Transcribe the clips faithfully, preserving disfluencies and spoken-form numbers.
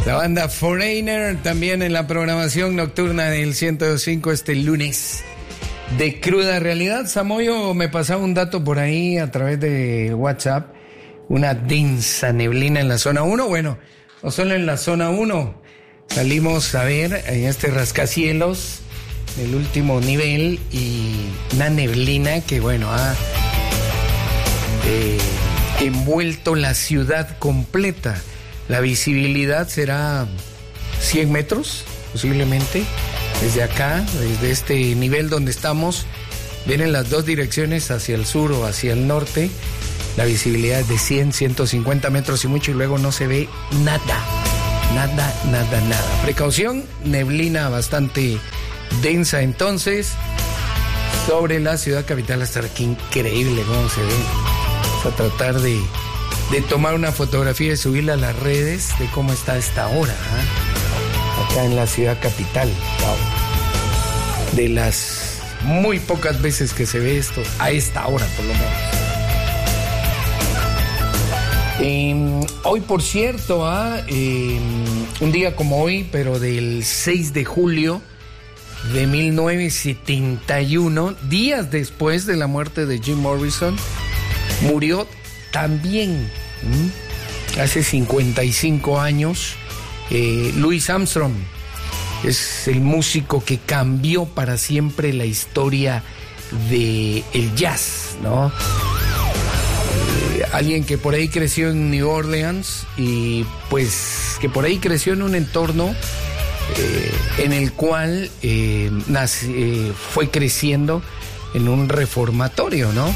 La banda Foreigner también en la programación nocturna del ciento dos punto cinco este lunes de cruda realidad. Samoyo me pasaba un dato por ahí a través de WhatsApp. Una densa neblina en la zona uno. Bueno, no solo en la zona uno. Salimos a ver en este rascacielos, el último nivel, y una neblina que, bueno, ha eh, envuelto la ciudad completa. La visibilidad será cien metros, posiblemente. Desde acá, desde este nivel donde estamos, ven en las dos direcciones, hacia el sur o hacia el norte. La visibilidad es de cien, ciento cincuenta metros y mucho, y luego no se ve nada. Nada, nada, nada. Precaución, neblina bastante densa entonces sobre la ciudad capital. Hasta aquí increíble cómo se ve. Vamos a tratar de... de tomar una fotografía y subirla a las redes de cómo está a esta hora, ¿eh? Acá en la ciudad capital. Wow. De las muy pocas veces que se ve esto, a esta hora por lo menos. Eh, hoy, por cierto, ¿eh? Eh, un día como hoy, pero del seis de julio de mil novecientos setenta y uno, días después de la muerte de Jim Morrison, murió también, ¿m? hace cincuenta y cinco años, eh, Louis Armstrong. Es el músico que cambió para siempre la historia del jazz, ¿no? Eh, alguien que por ahí creció en New Orleans y pues que por ahí creció en un entorno eh, en el cual eh, nace, eh, fue creciendo en un reformatorio, ¿no?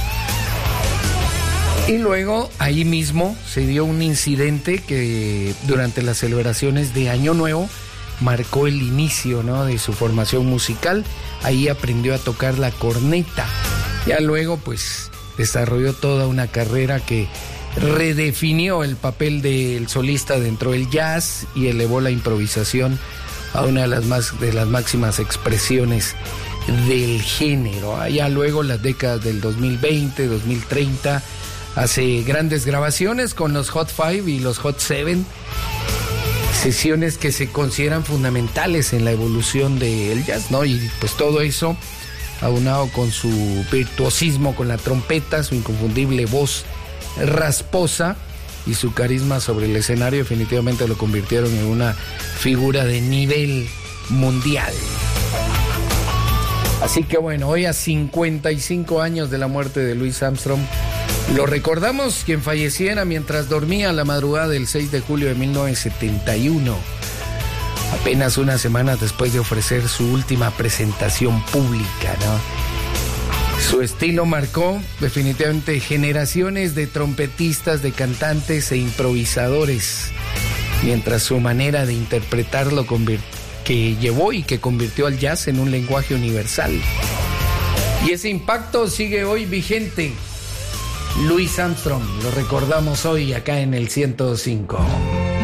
Y luego ahí mismo se dio un incidente que durante las celebraciones de Año Nuevo marcó el inicio, ¿no?, de su formación musical. Ahí aprendió a tocar la corneta. Ya luego pues desarrolló toda una carrera que redefinió el papel del solista dentro del jazz y elevó la improvisación a una de las más de las máximas expresiones del género. Allá luego, las décadas del dos mil veinte, dos mil treinta, hace grandes grabaciones con los Hot Five y los Hot Seven, sesiones que se consideran fundamentales en la evolución del jazz, ¿no? Y pues todo eso aunado con su virtuosismo con la trompeta, su inconfundible voz rasposa y su carisma sobre el escenario, definitivamente lo convirtieron en una figura de nivel mundial. Así que bueno, hoy a cincuenta y cinco años de la muerte de Louis Armstrong, lo recordamos, quien falleciera mientras dormía la madrugada del seis de julio de mil novecientos setenta y uno, apenas unas semanas después de ofrecer su última presentación pública, ¿no? Su estilo marcó definitivamente generaciones de trompetistas, de cantantes e improvisadores, mientras su manera de interpretarlo que llevó y que convirtió al jazz en un lenguaje universal. Y ese impacto sigue hoy vigente. Louis Armstrong, lo recordamos hoy acá en el ciento cinco.